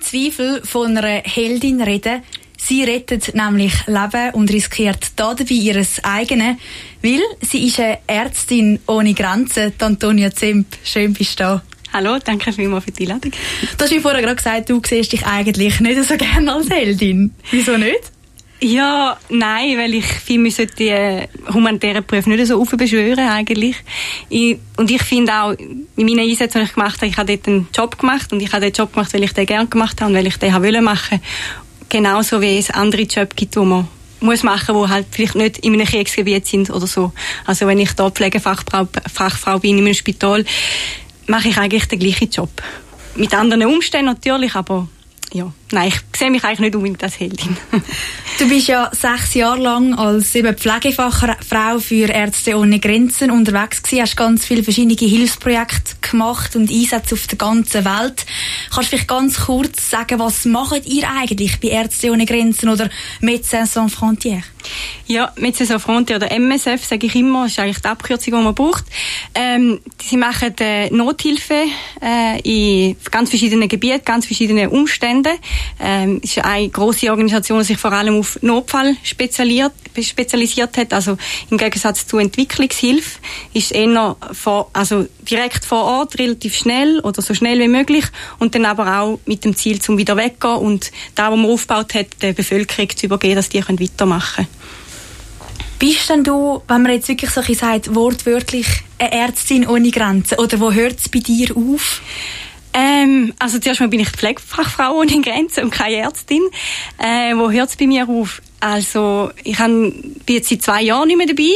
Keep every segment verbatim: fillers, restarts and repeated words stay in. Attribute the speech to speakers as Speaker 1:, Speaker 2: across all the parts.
Speaker 1: Zweifel von einer Heldin reden. Sie rettet nämlich Leben und riskiert dabei ihr eigenes, weil sie ist eine Ärztin ohne Grenzen. Antonia Zemp, schön bist du da.
Speaker 2: Hallo, danke vielmals für die Einladung.
Speaker 1: Du hast mir vorher gerade gesagt, du siehst dich eigentlich nicht so gerne als Heldin. Wieso nicht?
Speaker 2: Ja, nein, weil ich finde, wir sollten die humanitären Berufe nicht so aufbeschwören eigentlich. Ich, und ich finde auch, in meinen Einsätzen, die ich gemacht habe, ich habe dort einen Job gemacht und ich habe den Job gemacht, weil ich den gerne gemacht habe und weil ich den wollte machen. Genauso wie es andere Jobs gibt, die man muss machen, die halt vielleicht nicht in einem Kriegsgebiet sind oder so. Also wenn ich da Pflegefachfrau Fachfrau bin in einem Spital, mache ich eigentlich den gleichen Job. Mit anderen Umständen natürlich, aber ja, nein, ich sehe mich eigentlich nicht unbedingt als Heldin.
Speaker 1: Du bist ja sechs Jahre lang als eben Pflegefachfrau für Ärzte ohne Grenzen unterwegs gewesen, hast ganz viele verschiedene Hilfsprojekte gemacht und Einsätze auf der ganzen Welt. Kannst du vielleicht ganz kurz sagen, was macht ihr eigentlich bei Ärzte ohne Grenzen oder Médecins Sans Frontières?
Speaker 2: Ja, Médecins Sans Frontières oder M S F, sage ich immer, ist eigentlich die Abkürzung, die man braucht. Ähm, sie machen äh, Nothilfe äh, in ganz verschiedenen Gebieten, ganz verschiedenen Umständen. Ähm, es ist eine grosse Organisation, die sich vor allem auf Notfall spezialisiert, spezialisiert hat. Also im Gegensatz zu Entwicklungshilfe ist es eher vor, also direkt vor Ort, relativ schnell oder so schnell wie möglich und dann aber auch mit dem Ziel, zum wieder weggehen und da, was man aufgebaut hat, der Bevölkerung zu übergeben, dass die weitermachen können.
Speaker 1: Bist denn du, wenn man jetzt wirklich so sagt, wortwörtlich eine Ärztin ohne Grenzen? Oder wo hört es bei dir auf?
Speaker 2: Ähm, also zuerst mal bin ich Pflegefachfrau ohne Grenzen und keine Ärztin. Äh, wo hört es bei mir auf? Also ich hab, bin jetzt seit zwei Jahren nicht mehr dabei.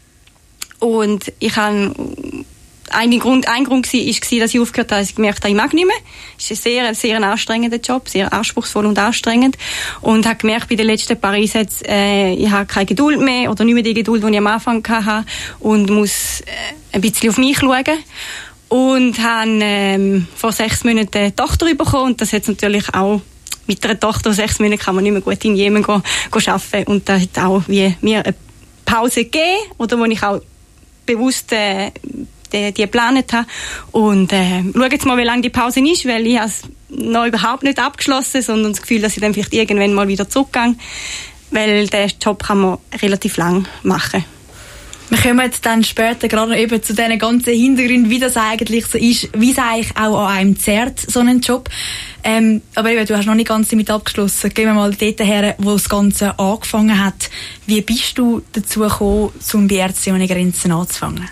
Speaker 2: Und ich habe... Ein Grund, ein Grund war, dass ich aufgehört habe, dass ich gemerkt habe, ich mag nicht mehr. Es ist ein sehr, sehr ein anstrengender Job, sehr anspruchsvoll und anstrengend. Und habe gemerkt, bei den letzten paar Einsätzen, äh, ich habe keine Geduld mehr oder nicht mehr die Geduld, die ich am Anfang hatte und muss äh, ein bisschen auf mich schauen. Und habe ähm, vor sechs Monaten eine Tochter bekommen und das hat natürlich auch mit einer Tochter sechs Monate kann man nicht mehr gut in Jemen go, go arbeiten und da hat auch wie mir eine Pause gegeben oder wo ich auch bewusst äh, die, die geplant habe. Und äh, schau jetzt mal, wie lange die Pause ist, weil ich habe es noch überhaupt nicht abgeschlossen, sondern das Gefühl, dass ich dann vielleicht irgendwann mal wieder zurückgehe, weil den Job kann man relativ lang machen.
Speaker 1: Wir kommen dann später gerade eben zu diesen ganzen Hintergründen, wie das eigentlich so ist, wie es eigentlich auch an einem zerrt, so einen Job. Ähm, aber eben, du hast noch nicht ganz damit abgeschlossen. Gehen wir mal dort her, wo das Ganze angefangen hat. Wie bist du dazu gekommen, um bei Ärzte ohne Grenzen anzufangen?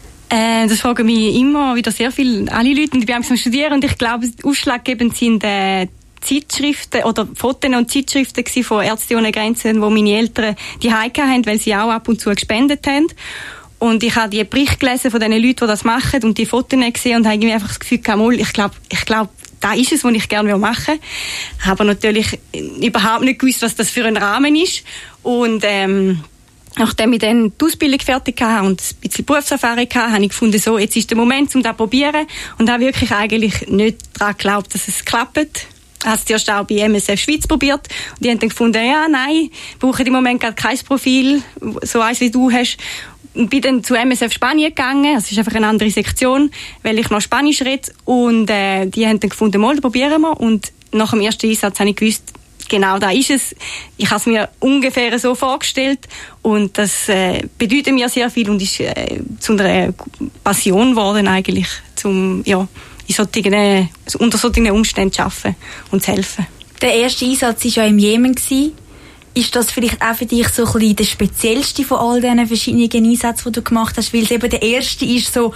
Speaker 2: Äh, das fragen mich immer wieder sehr viele, alle Leute, und ich bin am Studieren und ich glaube, ausschlaggebend sind äh, Zeitschriften oder Fotos und Zeitschriften von Ärzte ohne Grenzen, wo meine Eltern die Heike haben, weil sie auch ab und zu gespendet haben. Und ich habe die Berichte gelesen von den Leuten, die das machen und die Fotos gesehen und habe irgendwie einfach das Gefühl gehabt, ich glaube, ich glaube, da ist es, was ich gerne machen will. Ich habe natürlich überhaupt nicht gewusst, was das für ein Rahmen ist. Und ähm, nachdem ich dann die Ausbildung fertig hatte und ein bisschen Berufserfahrung hatte, habe ich gefunden, so, jetzt ist der Moment, um das zu probieren. Und habe wirklich eigentlich nicht daran geglaubt, dass es klappt. Ich habe es zuerst auch bei M S F Schweiz probiert. Und die haben dann gefunden, ja, nein, ich brauche im Moment gerade kein Profil, so eins wie du hast. Und bin dann zu M S F Spanien gegangen. Es ist einfach eine andere Sektion, weil ich noch Spanisch rede. Und äh, die haben dann gefunden, mal, probieren wir. Und nach dem ersten Einsatz habe ich gewusst, genau, da ist es. Ich habe es mir ungefähr so vorgestellt und das äh, bedeutet mir sehr viel und ist äh, zu einer Passion geworden eigentlich, zum ja in solchen, äh, unter solchen Umständen zu arbeiten und zu helfen.
Speaker 1: Der erste Einsatz war ja im Jemen. Ist das vielleicht auch für dich so ein bisschen der speziellste von all diesen verschiedenen Einsätzen, die du gemacht hast? Weil es eben der erste ist so,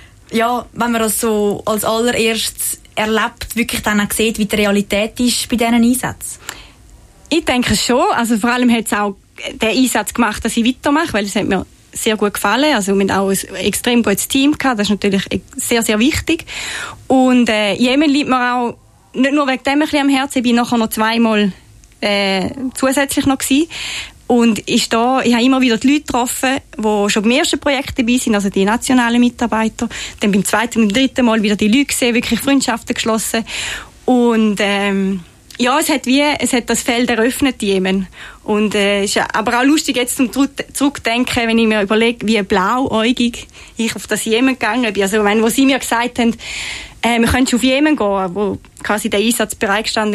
Speaker 1: ja, wenn man das so als allererstes erlebt, wirklich dann auch sieht, wie die Realität ist bei diesen Einsätzen?
Speaker 2: Ich denke schon. Also vor allem hat es auch den Einsatz gemacht, dass ich weitermache, weil es hat mir sehr gut gefallen. Also wir haben auch ein extrem gutes Team gehabt. Das ist natürlich sehr, sehr wichtig. Und äh, Jemen liegt mir auch nicht nur wegen dem ein bisschen am Herzen. Ich bin nachher noch zweimal äh, zusätzlich noch gewesen. Und ist da, ich habe immer wieder die Leute getroffen, die schon beim ersten Projekt dabei sind, also die nationalen Mitarbeiter. Dann beim zweiten und dritten Mal wieder die Leute gesehen, wirklich Freundschaften geschlossen. Und ähm, ja, es hat wie, es hat das Feld eröffnet, Jemen. Und äh, ist aber auch lustig jetzt zum Zurückdenken, wenn ich mir überlege, wie blauäugig ich auf das Jemen gegangen bin. Also wenn, wo sie mir gesagt haben, äh, wir können schon auf Jemen gehen, wo quasi der Einsatz bereitgestanden